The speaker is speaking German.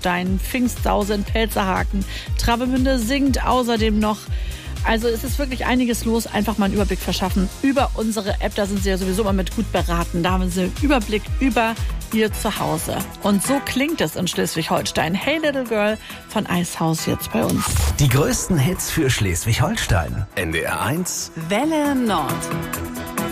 Schleswig-Holstein, Pfingstsause in Pelzerhaken, Travemünde singt außerdem noch. Also es ist wirklich einiges los. Einfach mal einen Überblick verschaffen über unsere App. Da sind Sie ja sowieso immer mit gut beraten. Da haben Sie einen Überblick über Ihr Zuhause. Und so klingt es in Schleswig-Holstein. Hey Little Girl von Eishaus jetzt bei uns. Die größten Hits für Schleswig-Holstein. NDR 1. Welle Nord.